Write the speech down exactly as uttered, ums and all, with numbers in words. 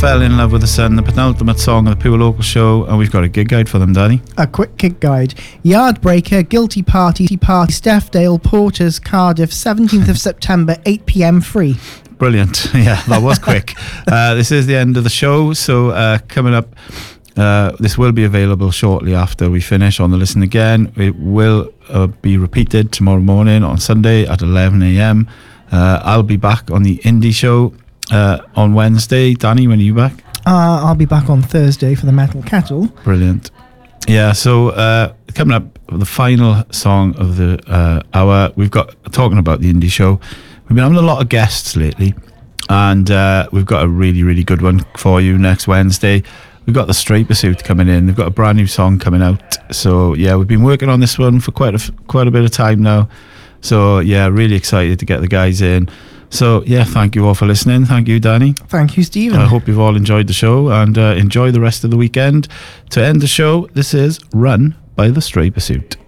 Fell in Love with the Sun, the penultimate song of the Pure Local show, and we've got a gig guide for them, Danny. A quick gig guide. Yardbreaker, Guilty Party, Party, Stephdale, Porters, Cardiff, seventeenth of September, eight p.m. free. Brilliant. Yeah, that was quick. uh, this is the end of the show, so uh, coming up, uh, this will be available shortly after we finish on the Listen Again. It will uh, be repeated tomorrow morning on Sunday at eleven a.m. Uh, I'll be back on the Indie Show uh, on Wednesday. Danny, when are you back? Uh, I'll be back on Thursday for the Metal Kettle. Brilliant. Yeah, so uh, coming up, the final song of the uh, hour, we've got, talking about the Indie Show, we've been having a lot of guests lately, and uh, we've got a really, really good one for you next Wednesday. We've got the Stray Pursuit coming in. They've got a brand new song coming out. So, yeah, we've been working on this one for quite a, quite a bit of time now. So, yeah, really excited to get the guys in. So, yeah, thank you all for listening. Thank you, Danny. Thank you, Stephen. I hope you've all enjoyed the show, and uh, enjoy the rest of the weekend. To end the show, this is Run by the Stray Pursuit.